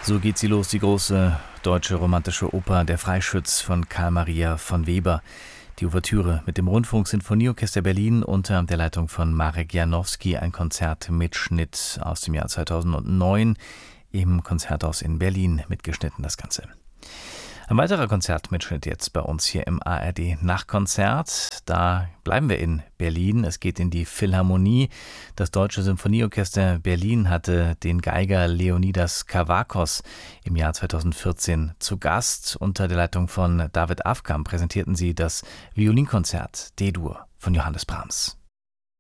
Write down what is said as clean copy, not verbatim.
So geht sie los, die große deutsche romantische Oper Der Freischütz von Carl Maria von Weber. Die Ouvertüre mit dem Rundfunksinfonieorchester Berlin unter der Leitung von Marek Janowski, ein Konzertmitschnitt aus dem Jahr 2009 im Konzerthaus in Berlin mitgeschnitten, das Ganze. Ein weiterer Konzertmitschnitt jetzt bei uns hier im ARD Nachtkonzert. Da bleiben wir in Berlin. Es geht in die Philharmonie. Das Deutsche Symphonieorchester Berlin hatte den Geiger Leonidas Kavakos im Jahr 2014 zu Gast. Unter der Leitung von David Afkam präsentierten sie das Violinkonzert D-Dur von Johannes Brahms.